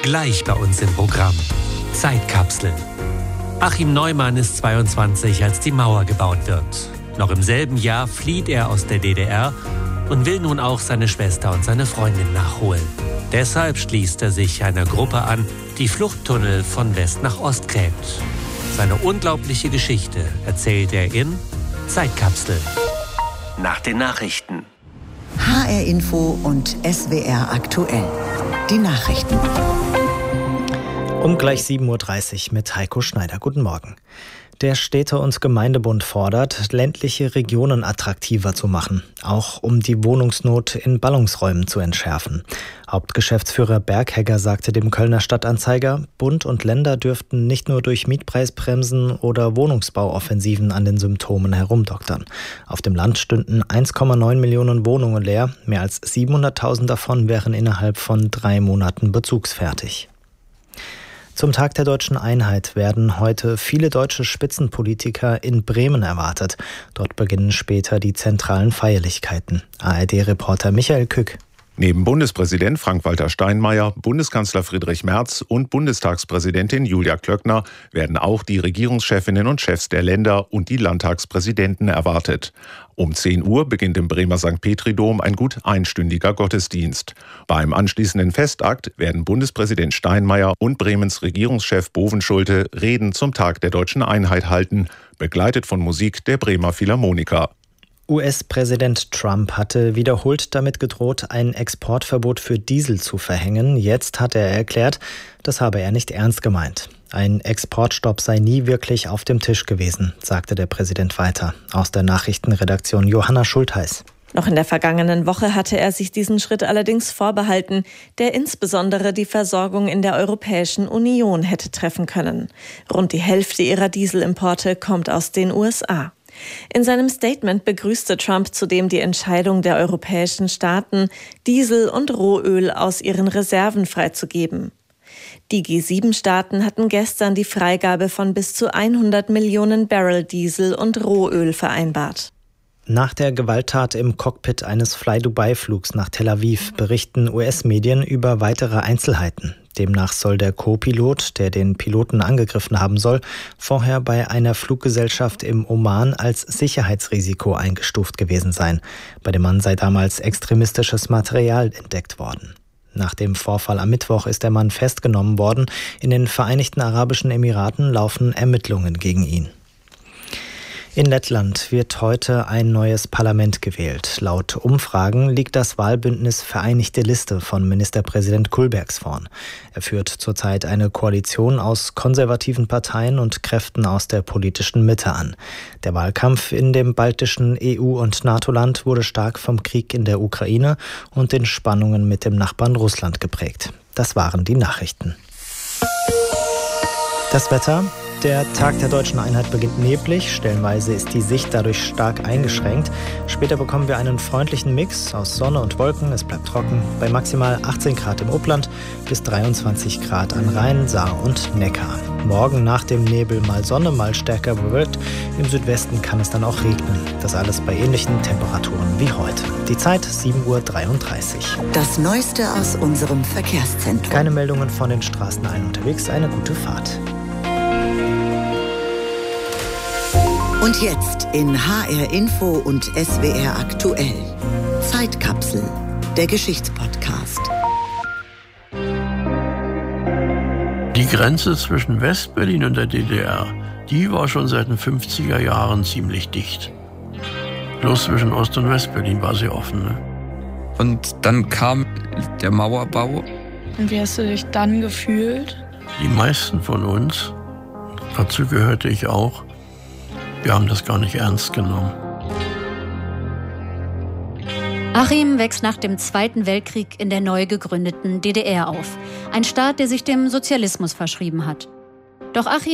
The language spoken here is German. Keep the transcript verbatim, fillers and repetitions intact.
Gleich bei uns im Programm. Zeitkapsel. Achim Neumann ist zweiundzwanzig, als die Mauer gebaut wird. Noch im selben Jahr flieht er aus der D D R und will nun auch seine Schwester und seine Freundin nachholen. Deshalb schließt er sich einer Gruppe an, die Fluchttunnel von West nach Ost gräbt. Seine unglaubliche Geschichte erzählt er in Zeitkapsel. Nach den Nachrichten. H R Info und S W R aktuell. Die Nachrichten. Um gleich sieben Uhr dreißig mit Heiko Schneider. Guten Morgen. Der Städte- und Gemeindebund fordert, ländliche Regionen attraktiver zu machen, auch um die Wohnungsnot in Ballungsräumen zu entschärfen. Hauptgeschäftsführer Berghegger sagte dem Kölner Stadtanzeiger, Bund und Länder dürften nicht nur durch Mietpreisbremsen oder Wohnungsbauoffensiven an den Symptomen herumdoktern. Auf dem Land stünden eins Komma neun Millionen Wohnungen leer, mehr als siebenhunderttausend davon wären innerhalb von drei Monaten bezugsfertig. Zum Tag der deutschen Einheit werden heute viele deutsche Spitzenpolitiker in Bremen erwartet. Dort beginnen später die zentralen Feierlichkeiten. A R D-Reporter Michael Kück. Neben Bundespräsident Frank-Walter Steinmeier, Bundeskanzler Friedrich Merz und Bundestagspräsidentin Julia Klöckner werden auch die Regierungschefinnen und Chefs der Länder und die Landtagspräsidenten erwartet. Um zehn Uhr beginnt im Bremer Sankt Petri-Dom ein gut einstündiger Gottesdienst. Beim anschließenden Festakt werden Bundespräsident Steinmeier und Bremens Regierungschef Bovenschulte Reden zum Tag der deutschen Einheit halten, begleitet von Musik der Bremer Philharmoniker. U S-Präsident Trump hatte wiederholt damit gedroht, ein Exportverbot für Diesel zu verhängen. Jetzt hat er erklärt, das habe er nicht ernst gemeint. Ein Exportstopp sei nie wirklich auf dem Tisch gewesen, sagte der Präsident weiter. Aus der Nachrichtenredaktion Johanna Schultheiß. Noch in der vergangenen Woche hatte er sich diesen Schritt allerdings vorbehalten, der insbesondere die Versorgung in der Europäischen Union hätte treffen können. Rund die Hälfte ihrer Dieselimporte kommt aus den U S A. In seinem Statement begrüßte Trump zudem die Entscheidung der europäischen Staaten, Diesel und Rohöl aus ihren Reserven freizugeben. Die G sieben Staaten hatten gestern die Freigabe von bis zu hundert Millionen Barrel Diesel und Rohöl vereinbart. Nach der Gewalttat im Cockpit eines Fly-Dubai-Flugs nach Tel Aviv berichten U S-Medien über weitere Einzelheiten. Demnach soll der Co-Pilot, der den Piloten angegriffen haben soll, vorher bei einer Fluggesellschaft im Oman als Sicherheitsrisiko eingestuft gewesen sein. Bei dem Mann sei damals extremistisches Material entdeckt worden. Nach dem Vorfall am Mittwoch ist der Mann festgenommen worden. In den Vereinigten Arabischen Emiraten laufen Ermittlungen gegen ihn. In Lettland wird heute ein neues Parlament gewählt. Laut Umfragen liegt das Wahlbündnis Vereinigte Liste von Ministerpräsident Kulbergs vorn. Er führt zurzeit eine Koalition aus konservativen Parteien und Kräften aus der politischen Mitte an. Der Wahlkampf in dem baltischen E U- und NATO-Land wurde stark vom Krieg in der Ukraine und den Spannungen mit dem Nachbarn Russland geprägt. Das waren die Nachrichten. Das Wetter. Der Tag der deutschen Einheit beginnt neblig, stellenweise ist die Sicht dadurch stark eingeschränkt. Später bekommen wir einen freundlichen Mix aus Sonne und Wolken, es bleibt trocken, bei maximal achtzehn Grad im Upland bis dreiundzwanzig Grad an Rhein, Saar und Neckar. Morgen nach dem Nebel mal Sonne, mal stärker bewölkt, im Südwesten kann es dann auch regnen. Das alles bei ähnlichen Temperaturen wie heute. Die Zeit sieben Uhr dreiunddreißig. Das Neueste aus unserem Verkehrszentrum. Keine Meldungen von den Straßen allen unterwegs, eine gute Fahrt. Und jetzt in H R Info und S W R aktuell. Zeitkapsel, der Geschichtspodcast. Die Grenze zwischen Westberlin und der D D R, die war schon seit den fünfziger Jahren ziemlich dicht. Bloß zwischen Ost- und Westberlin war sie offen. Ne? Und dann kam der Mauerbau. Und wie hast du dich dann gefühlt? Die meisten von uns, dazu gehörte ich auch, wir haben das gar nicht ernst genommen. Achim wächst nach dem Zweiten Weltkrieg in der neu gegründeten D D R auf. Ein Staat, der sich dem Sozialismus verschrieben hat. Doch Achim